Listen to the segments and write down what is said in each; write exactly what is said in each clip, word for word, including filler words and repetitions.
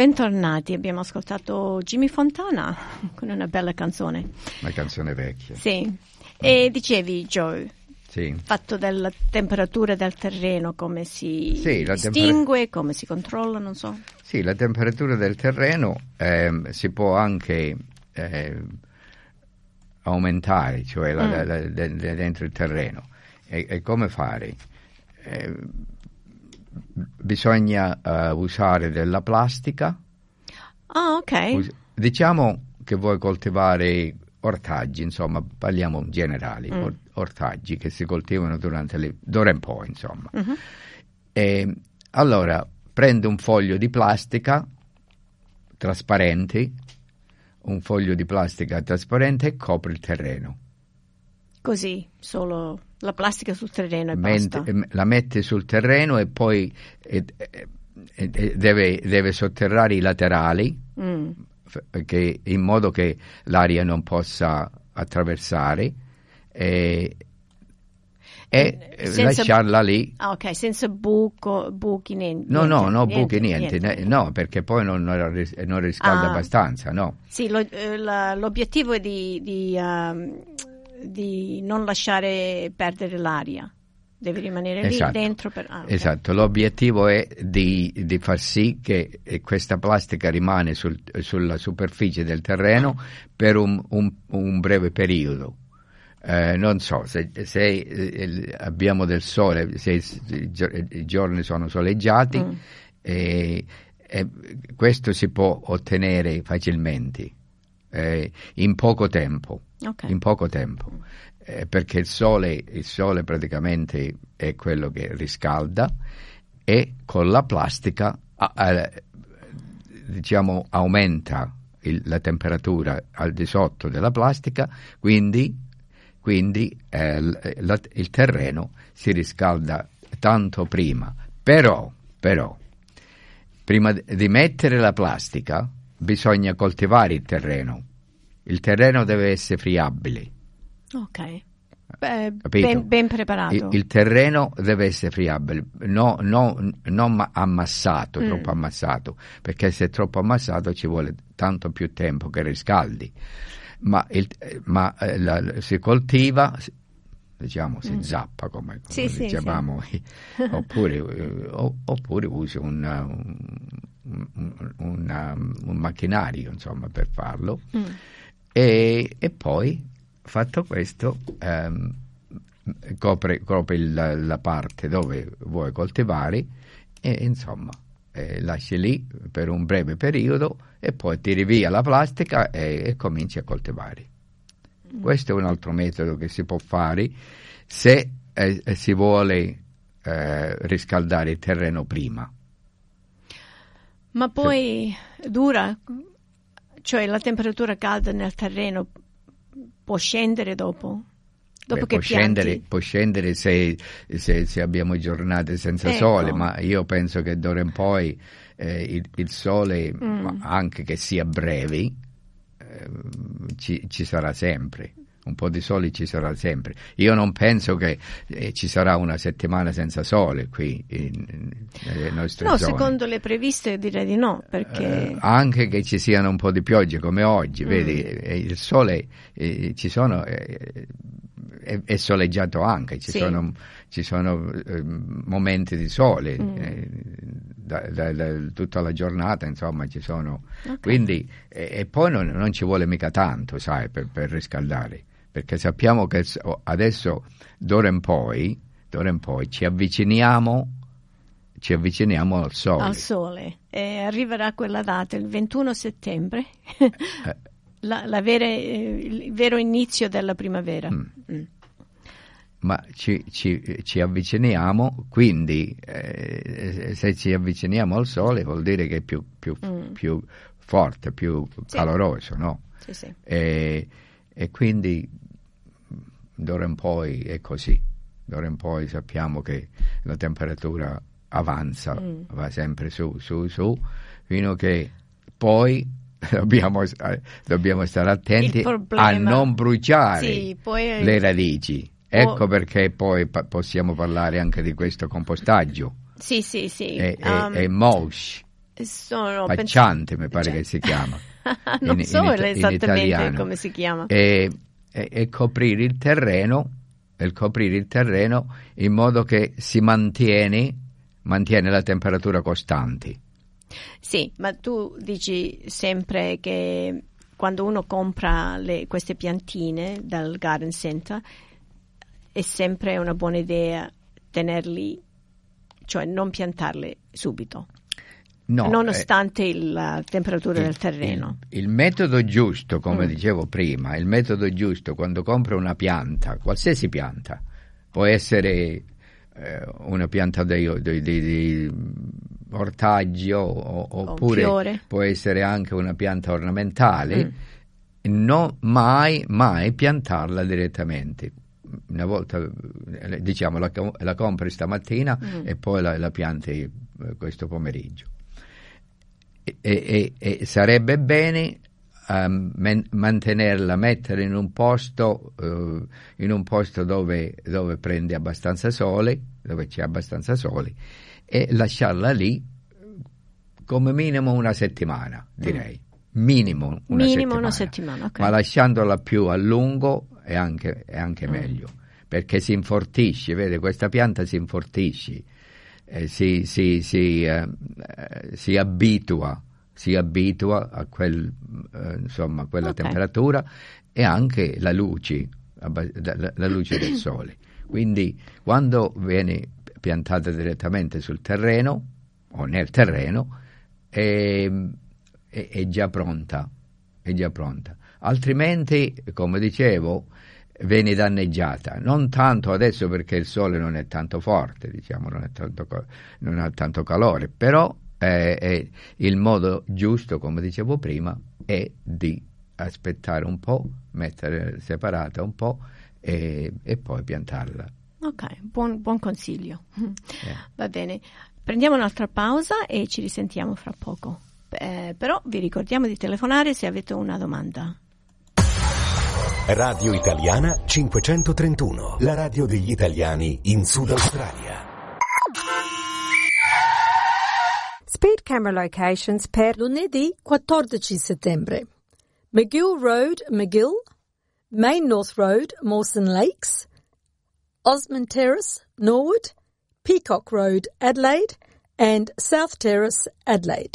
bentornati. Abbiamo ascoltato Jimmy Fontana con una bella canzone. Una canzone vecchia. Sì. E dicevi, Joe, sì. fatto della temperatura del terreno, come si sì, la distingue, temper- come si controlla, non so. Sì, la temperatura del terreno eh, si può anche eh, aumentare, cioè la, mm. la, la, la, la, dentro il terreno. E, e come fare? Eh, bisogna uh, usare della plastica. Ah, ok. Us- diciamo che vuoi coltivare ortaggi, insomma, parliamo generali, mm. or- ortaggi che si coltivano durante le, d'ora in poi, insomma. Mm-hmm. E, allora, prende un foglio di plastica trasparente, un foglio di plastica trasparente e copre il terreno. Così, solo la plastica sul terreno e Mente, basta. La mette sul terreno e poi eh, eh, deve, deve sotterrare i laterali, mm. che, in modo che l'aria non possa attraversare e, e senza, lasciarla lì. Ah, ok, senza buco, buchi, niente. No, no, no, niente, buchi niente, niente. no, perché poi non, non riscalda ah. abbastanza, no. Sì, lo, la, l'obiettivo è di... di um, di non lasciare perdere l'aria, deve rimanere esatto. lì dentro. Per... Ah, okay. Esatto, l'obiettivo è di, di far sì che questa plastica rimane sul, sulla superficie del terreno per un, un, un breve periodo. Eh, non so, se, se eh, abbiamo del sole, se i giorni sono soleggiati, mm. eh, eh, questo si può ottenere facilmente, eh, in poco tempo. Okay. In poco tempo, eh, perché il sole, il sole praticamente è quello che riscalda e con la plastica eh, diciamo aumenta il, la temperatura al di sotto della plastica, quindi, quindi eh, la, il terreno si riscalda tanto prima. Però, però, prima di mettere la plastica bisogna coltivare il terreno. Il terreno deve essere friabile. Ok. Beh, ben, ben preparato. Il, il terreno deve essere friabile, no, no, non ammassato, mm. troppo ammassato, perché se è troppo ammassato ci vuole tanto più tempo che riscaldi. Ma, il, ma la, si coltiva, diciamo, si mm. zappa, come, come sì, dicevamo, sì, sì. oppure, o, oppure usi una, un, una, un macchinario, insomma, per farlo. Mm. E, e poi, fatto questo, ehm, copre, copre la, la parte dove vuoi coltivare e insomma eh, lasci lì per un breve periodo e poi tiri via la plastica e, e cominci a coltivare. Mm. Questo è un altro metodo che si può fare se eh, si vuole eh, riscaldare il terreno prima. Ma poi se... dura? Cioè la temperatura calda nel terreno può scendere dopo? Dopo Beh, che può, scendere, pianti? può scendere se, se, se abbiamo giornate senza ecco. sole, ma io penso che d'ora in poi eh, il, il sole, mm. anche che sia brevi, eh, ci, ci sarà sempre. Un po' di sole ci sarà sempre. Io non penso che eh, ci sarà una settimana senza sole qui in, in, nelle nostre no, zone. No, secondo le previste direi di no, perché... Eh, anche che ci siano un po' di piogge come oggi, mm. vedi, eh, il sole eh, ci sono... Eh, è, è soleggiato anche, ci sì. sono, ci sono eh, momenti di sole mm. eh, da, da, da, tutta la giornata, insomma ci sono, okay. quindi eh, e poi non, non ci vuole mica tanto, sai, per, per riscaldare, perché sappiamo che adesso d'ora in poi, d'ora in poi ci avviciniamo ci avviciniamo al sole. Al sole, e arriverà quella data, il ventuno settembre. eh. La, la vera, il vero inizio della primavera. Mm. Mm. Ma ci, ci, ci avviciniamo, quindi eh, se ci avviciniamo al sole vuol dire che è più, più, mm. più forte, più sì. caloroso, no? Sì, sì. E, e quindi d'ora in poi è così. D'ora in poi sappiamo che la temperatura avanza, mm. va sempre su, su, su, fino che poi... Dobbiamo, dobbiamo stare attenti problema, a non bruciare sì, poi, le radici. Ecco oh, perché poi pa- possiamo parlare anche di questo compostaggio. Sì, sì, sì. E, um, e, e mulch. sono facciante, pens- mi pare cioè... che si chiama. non in, so in, in esattamente italiano. come si chiama. E, e, e coprire il terreno, e coprire il terreno in modo che si mantiene, mantiene la temperatura costante. Sì, ma tu dici sempre che quando uno compra le, queste piantine dal garden center è sempre una buona idea tenerli, cioè non piantarle subito, no, nonostante eh, la temperatura il, del terreno. Il, il metodo giusto, come mm. dicevo prima, il metodo giusto quando compra una pianta, qualsiasi pianta, può essere eh, una pianta di, di, di, di ortaggi o, oppure può essere anche una pianta ornamentale, mm. non mai, mai piantarla direttamente. Una volta, diciamo, la, la compri stamattina mm. e poi la, la pianti questo pomeriggio. E, e, e sarebbe bene um, man, mantenerla, mettere in un posto, uh, in un posto dove, dove prende abbastanza sole, dove c'è abbastanza sole, e lasciarla lì come minimo una settimana, direi. Mm. Minimo una minimo settimana, una settimana okay. Ma lasciandola più a lungo è anche, è anche mm. meglio, perché si infortisce, vede, questa pianta si infortisce, eh, si, si, si, eh, si abitua, si abitua a quel, eh, insomma, quella okay. temperatura e anche la luce, la, la luce del sole. Quindi quando viene piantata direttamente sul terreno o nel terreno è, è, è già pronta, è già pronta. Altrimenti, come dicevo, viene danneggiata, non tanto adesso perché il sole non è tanto forte, diciamo, non, è tanto, non ha tanto calore, però eh, è il modo giusto, come dicevo prima, è di aspettare un po', mettere separata un po' e, e poi piantarla. Ok, buon, buon consiglio. Eh. Va bene, prendiamo un'altra pausa e ci risentiamo fra poco. Eh, però vi ricordiamo di telefonare se avete una domanda. Radio Italiana cinquecentotrentuno, la radio degli italiani in Sud Australia. Speed camera locations per lunedì quattordici settembre. McGill Road, McGill, Main North Road, Mawson Lakes, Osmond Terrace, Norwood, Peacock Road, Adelaide, and South Terrace, Adelaide.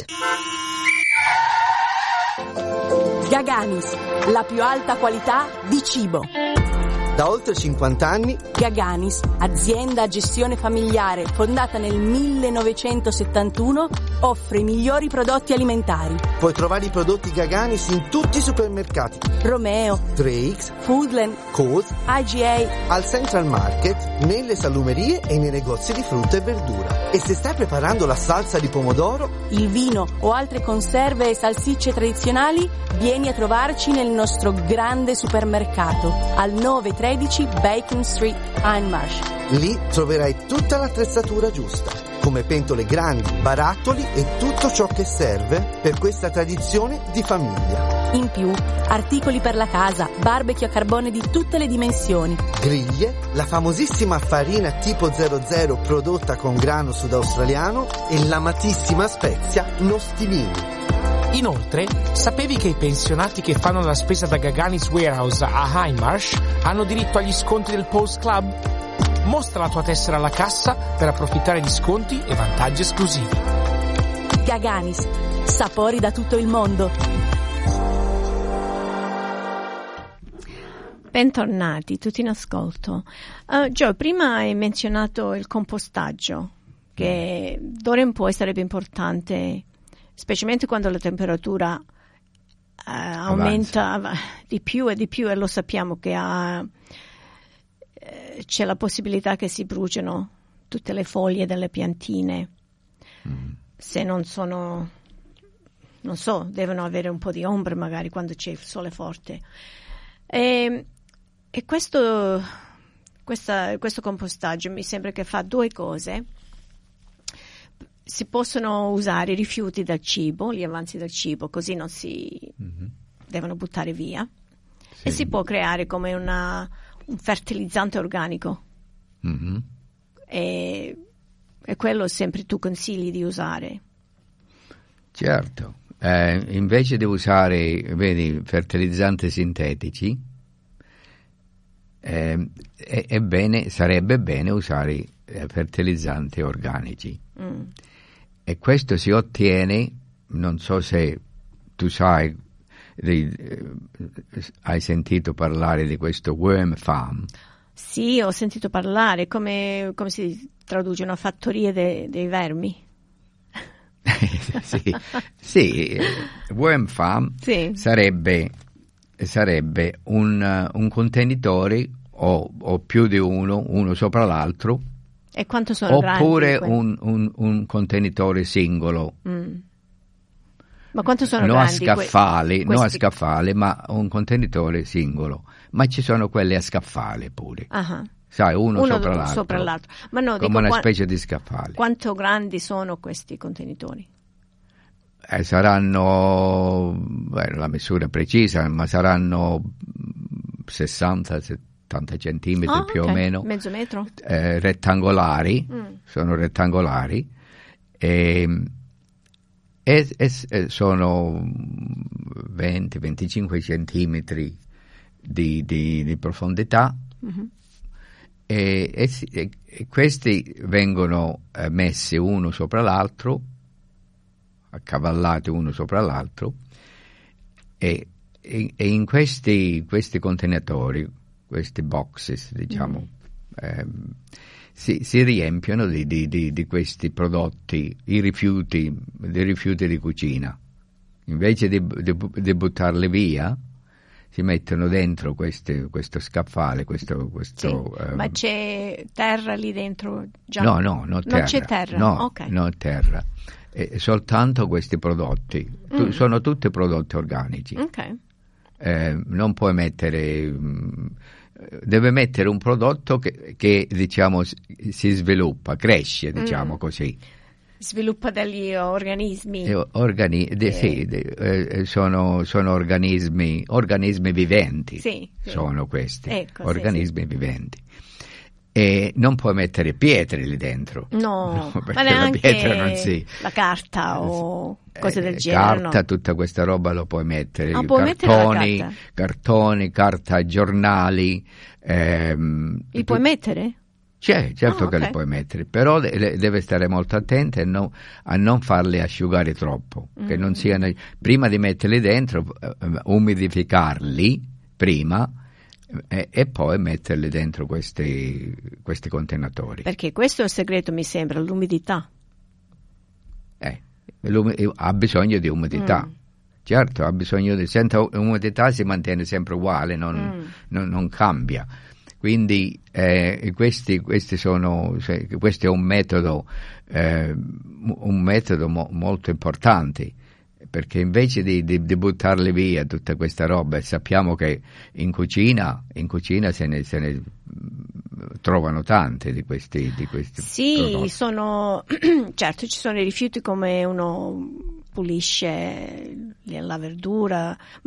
Gaganis, la più alta qualità di cibo. Da oltre cinquanta anni Gaganis, azienda a gestione familiare fondata nel millenovecentosettantuno, offre i migliori prodotti alimentari. Puoi trovare i prodotti Gaganis in tutti i supermercati: Romeo, tre X, Foodland, Coles, I G A, al Central Market, nelle salumerie e nei negozi di frutta e verdura. E se stai preparando la salsa di pomodoro, il vino o altre conserve e salsicce tradizionali, vieni a trovarci nel nostro grande supermercato al nove tredici Bacon Street, Hindmarsh. Lì troverai tutta l'attrezzatura giusta, come pentole grandi, barattoli e tutto ciò che serve per questa tradizione di famiglia. In più, articoli per la casa, barbecue a carbone di tutte le dimensioni, griglie, la famosissima farina tipo zero zero prodotta con grano sudaustraliano e l'amatissima spezia nostimini. Inoltre, sapevi che i pensionati che fanno la spesa da Gaganis Warehouse a Hindmarsh hanno diritto agli sconti del Pulse Club? Mostra la tua tessera alla cassa per approfittare di sconti e vantaggi esclusivi. Gaganis, sapori da tutto il mondo. Bentornati, tutti in ascolto. Uh, Joe, prima hai menzionato il compostaggio, che d'ora in poi sarebbe importante, specialmente quando la temperatura uh, aumenta av- di più e di più, e lo sappiamo che ha, eh, c'è la possibilità che si bruciano tutte le foglie delle piantine, mm. se non sono, non so, devono avere un po' di ombra magari quando c'è il sole forte. E, e questo, questa, questo compostaggio mi sembra che fa due cose. Si possono usare i rifiuti del cibo, gli avanzi del cibo, così non si mm-hmm. devono buttare via. Sì. E si può creare come una, un fertilizzante organico. Mm-hmm. E, e quello sempre tu consigli di usare. Certo, eh, invece di usare, vedi, fertilizzanti sintetici, eh, è, è bene, sarebbe bene usare eh, fertilizzanti organici. Mm. E questo si ottiene, non so se tu sai, di, eh, hai sentito parlare di questo worm farm. Sì, ho sentito parlare, come, come si traduce, una fattoria de, dei vermi? sì, sì, worm farm sì. sarebbe, sarebbe un, un contenitore o, o più di uno, uno sopra l'altro, e quanto sono oppure grandi, un, un, un contenitore singolo. Mm. Ma quanto sono non grandi? A scaffali, que- non a scaffale, ma un contenitore singolo. Ma ci sono quelli a scaffale pure. Uh-huh. Sai, uno, uno sopra, l'altro, sopra l'altro. Ma no, come dico, una qua- specie di scaffale. Quanto grandi sono questi contenitori? Eh, saranno, beh, la misura precisa, ma saranno sessanta settanta centimetri oh, più okay. o meno. Mezzo metro? Eh, rettangolari, mm. sono rettangolari. E, E, e, e sono venti venticinque centimetri di, di, di profondità, mm-hmm. e, e, e, e questi vengono eh, messi uno sopra l'altro, accavallati uno sopra l'altro, e, e, e in questi, questi contenitori, questi boxes, diciamo, mm. ehm, Si, si riempiono di, di, di, di questi prodotti, i rifiuti, dei rifiuti di cucina. Invece di, di, di buttarli via, si mettono dentro queste, questo scaffale, questo... questo sì, um, ma c'è terra lì dentro? Già? No, no, no terra. Non c'è terra? No, okay. no terra. E soltanto questi prodotti. Mm. Tu, sono tutti prodotti organici. Okay. Eh, non puoi mettere... Mh, deve mettere un prodotto che, che diciamo si sviluppa, cresce, diciamo mm. così. Sviluppa degli organismi. Eh, organi- de, eh. Sì, de, eh, sono, sono organismi, organismi viventi, sì, sì. sono questi, ecco, organismi sì, sì. viventi. E non puoi mettere pietre lì dentro. No, no perché ma neanche la pietra non si... la carta o cose del eh, genere. Carta, no. Tutta questa roba lo puoi mettere. Ah, puoi cartoni, mettere la carta? cartoni, carta, giornali. Ehm, li puoi mettere? C'è, certo ah, che okay. li puoi mettere, però de- deve stare molto attenta a, no, a non farli asciugare troppo, mm. che non siano, prima di metterli dentro, uh, umidificarli prima e, e poi metterli dentro questi, questi contenitori. Perché questo è il segreto, mi sembra, l'umidità. Eh, ha bisogno di umidità. Mm. Certo, ha bisogno di, senza umidità si mantiene sempre uguale, non, mm. non, non cambia. Quindi eh, questi, questi sono, cioè, questo è un metodo, eh, un metodo mo, molto importante, perché invece di, di, di buttarle via tutta questa roba, e sappiamo che in cucina, in cucina se ne, se ne trovano tante di questi, di questi sì, prodotti. Sono, certo, ci sono i rifiuti come uno pulisce la verdura,